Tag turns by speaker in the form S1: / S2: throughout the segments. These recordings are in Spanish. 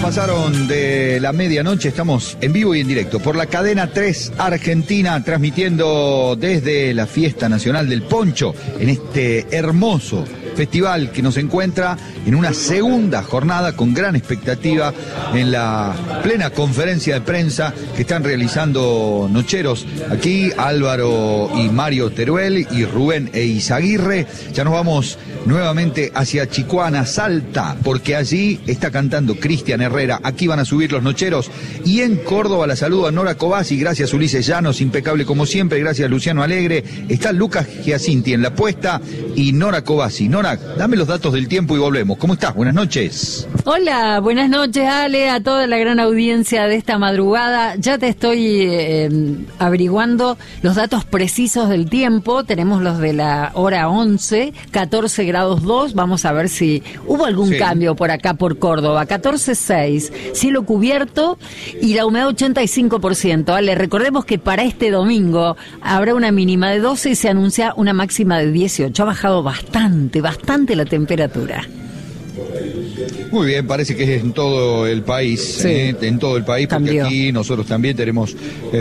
S1: pasaron de la medianoche, estamos en vivo y en directo por la cadena 3 Argentina, transmitiendo desde la Fiesta Nacional del Poncho, en este hermoso festival que nos encuentra en una segunda jornada con gran expectativa en la plena conferencia de prensa que están realizando nocheros aquí, Álvaro y Mario Teruel y Rubén e Izaguirre. Ya nos vamos nuevamente hacia Chicoana, Salta, porque allí está cantando Cristian Herrera. Aquí van a subir los nocheros. Y en Córdoba la saludo a Nora Cobasi, gracias Ulises Llanos, impecable como siempre, gracias Luciano Alegre. Está Lucas Giacinti en la puesta y Nora Cobasi. Nora, dame los datos del tiempo y volvemos. ¿Cómo estás? Buenas noches.
S2: Hola, buenas noches Ale, a toda la gran audiencia de esta madrugada. Ya te estoy averiguando los datos precisos del tiempo. Tenemos los de la hora 11, 14 grados 2. Vamos a ver si hubo algún cambio por acá por Córdoba. 14,6, cielo cubierto y la humedad 85%. Ale, recordemos que para este domingo habrá una mínima de 12 y se anuncia una máxima de 18. Ha bajado bastante la temperatura.
S1: Muy bien, parece que es en todo el país, en todo el país, porque cambió. Aquí nosotros también tenemos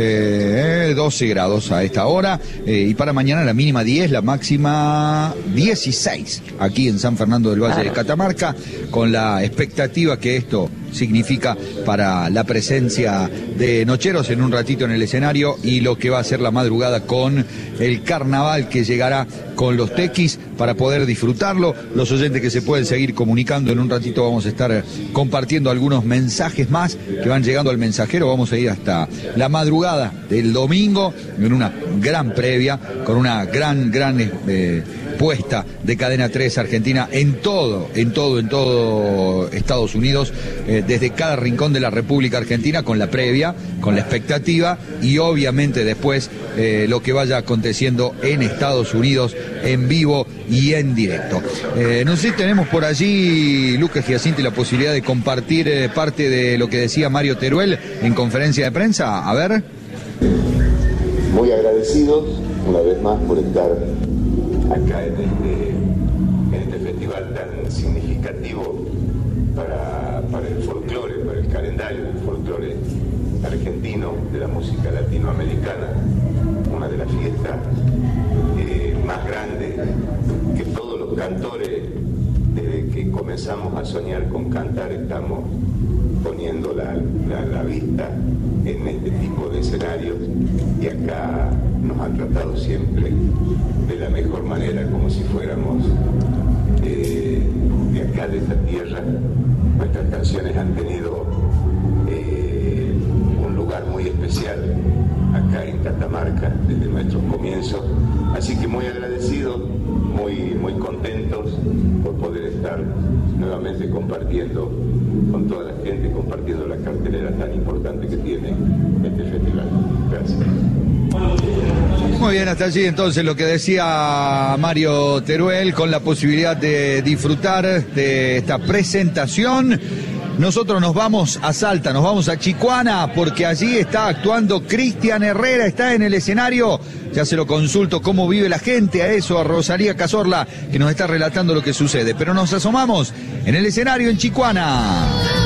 S1: 12 grados a esta hora, y para mañana la mínima 10, la máxima 16, aquí en San Fernando del Valle de Catamarca, con la expectativa que esto significa para la presencia de nocheros en un ratito en el escenario y lo que va a ser la madrugada con el carnaval que llegará con los tequis para poder disfrutarlo. Los oyentes que se pueden seguir comunicando, en un ratito vamos a estar compartiendo algunos mensajes más que van llegando al mensajero. Vamos a ir hasta la madrugada del domingo en una gran previa, con una gran puesta de Cadena 3 Argentina en todo Estados Unidos, desde cada rincón de la República Argentina, con la previa, con la expectativa y obviamente después lo que vaya aconteciendo en Estados Unidos en vivo y en directo. No sé si tenemos por allí, Lucas Giacinti, la posibilidad de compartir parte de lo que decía Mario Teruel en conferencia de prensa. A ver.
S3: Muy agradecidos una vez más por estar acá en este festival tan significativo para el folclore, para el calendario del folclore argentino, de la música latinoamericana, una de las fiestas más grandes que todos los cantores, desde que comenzamos a soñar con cantar, estamos poniendo la vista en este tipo de escenarios, y acá nos han tratado siempre de la mejor manera, como si fuéramos de acá, de esta tierra. Nuestras canciones han tenido un lugar muy especial acá en Catamarca desde nuestros comienzos, así que muy agradecidos, muy contentos por poder estar nuevamente compartiendo con toda la gente, compartiendo la cartelera tan importante que tiene este festival. Gracias.
S1: Muy bien, hasta allí entonces lo que decía Mario Teruel, con la posibilidad de disfrutar de esta presentación. Nosotros nos vamos a Salta, nos vamos a Chicoana, porque allí está actuando Cristian Herrera, está en el escenario. Ya se lo consulto cómo vive la gente, a eso, a Rosalía Cazorla, que nos está relatando lo que sucede. Pero nos asomamos en el escenario en Chicoana.